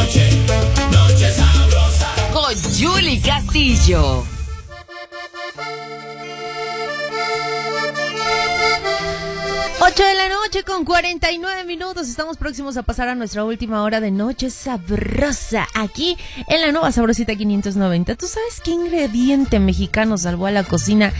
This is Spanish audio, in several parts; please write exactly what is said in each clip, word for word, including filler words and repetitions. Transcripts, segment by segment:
noche, noche sabrosa. Con Yuli Castillo. ocho de la noche con cuarenta y nueve minutos. Estamos próximos a pasar a nuestra última hora de Noche Sabrosa aquí en la nueva Sabrosita quinientos noventa. ¿Tú sabes qué ingrediente mexicano salvó a la cocina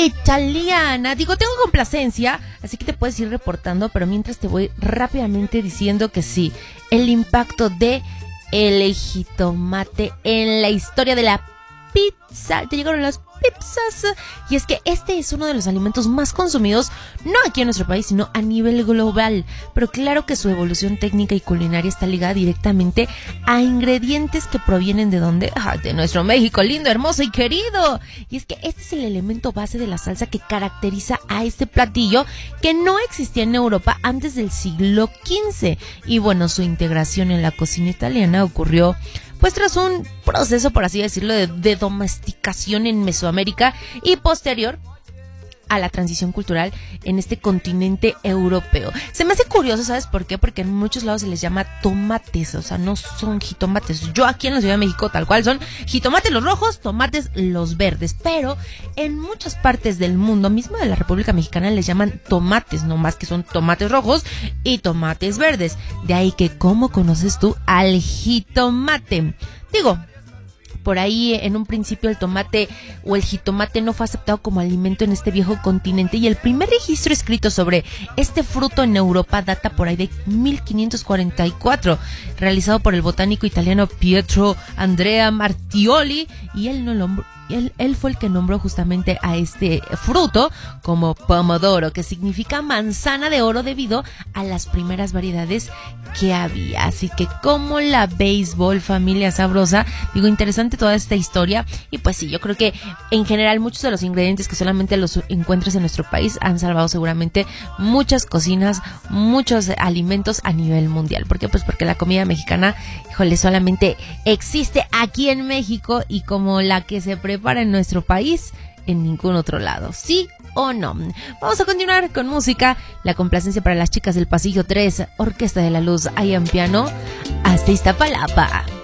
italiana? Digo, tengo complacencia, así que te puedes ir reportando, pero mientras te voy rápidamente diciendo que sí, el impacto de el jitomate en la historia de la pizza. Te llegaron las pizzas. Y es que este es uno de los alimentos más consumidos, no aquí en nuestro país, sino a nivel global. Pero claro que su evolución técnica y culinaria está ligada directamente a ingredientes que provienen de ¿dónde? Ah, de nuestro México lindo, hermoso y querido. Y es que este es el elemento base de la salsa que caracteriza a este platillo, que no existía en Europa antes del siglo quince. Y bueno, su integración en la cocina italiana ocurrió pues tras un proceso, por así decirlo, de, de domesticación en Mesoamérica y posterior a la transición cultural en este continente europeo. Se me hace curioso, ¿sabes por qué? Porque en muchos lados se les llama tomates, o sea, no son jitomates. Yo aquí en la Ciudad de México tal cual son jitomates los rojos, tomates los verdes, pero en muchas partes del mundo, mismo de la República Mexicana, les llaman tomates, no más que son tomates rojos y tomates verdes. De ahí que, ¿cómo conoces tú al jitomate? Digo, por ahí en un principio el tomate o el jitomate no fue aceptado como alimento en este viejo continente, y el primer registro escrito sobre este fruto en Europa data por ahí de mil quinientos cuarenta y cuatro, realizado por el botánico italiano Pietro Andrea Martioli, y él no lo Él, él fue el que nombró justamente a este fruto como pomodoro, que significa manzana de oro debido a las primeras variedades que había. Así que, como la béisbol, familia sabrosa, digo, interesante toda esta historia. Y pues sí, yo creo que en general muchos de los ingredientes que solamente los encuentras en nuestro país han salvado seguramente muchas cocinas, muchos alimentos a nivel mundial. ¿Por qué? Pues porque la comida mexicana, híjole, solamente existe aquí en México, y como la que se prepara para en nuestro país, en ningún otro lado. ¿Sí o no? Vamos a continuar con música. La complacencia para las chicas del Pasillo tres, Orquesta de la Luz, I Am Piano, hasta Iztapalapa.